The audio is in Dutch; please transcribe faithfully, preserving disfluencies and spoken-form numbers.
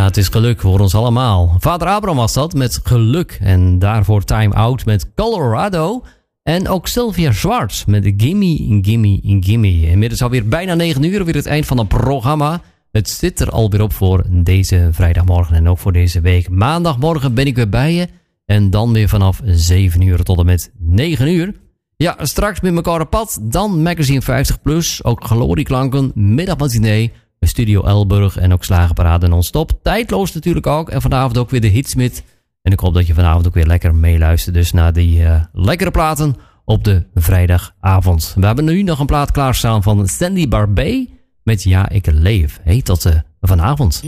het is geluk voor ons allemaal. Vader Abraham was dat met geluk. En daarvoor Time Out met Colorado. En ook Sylvia Schwartz met Gimme, Gimme, Gimme. Inmiddels alweer bijna negen uur, weer het eind van het programma. Het zit er alweer op voor deze vrijdagmorgen en ook voor deze week. Maandagmorgen ben ik weer bij je. En dan weer vanaf zeven uur tot en met negen uur. Ja, straks met elkaar op pad. Dan Magazine vijftig plus. Ook glorieklanken, middagmatinee, Studio Elburg en ook Slagenparade non-stop. Tijdloos natuurlijk ook. En vanavond ook weer de Hitsmith. En ik hoop dat je vanavond ook weer lekker meeluistert. Dus naar die uh, lekkere platen op de vrijdagavond. We hebben nu nog een plaat klaarstaan van Sandy Barbey. Met Ja, ik leef. Heet dat uh, vanavond.